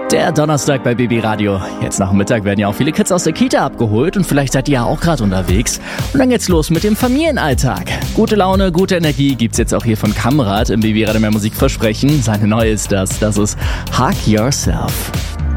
Der Donnerstag bei Baby Radio. Jetzt nach dem Mittag werden ja auch viele Kids aus der Kita abgeholt und vielleicht seid ihr ja auch gerade unterwegs. Und dann geht's los mit dem Familienalltag. Gute Laune, gute Energie gibt's jetzt auch hier von Kamrat im Baby Radio Mehr Musik versprechen. Seine neue ist das ist Hug Yourself.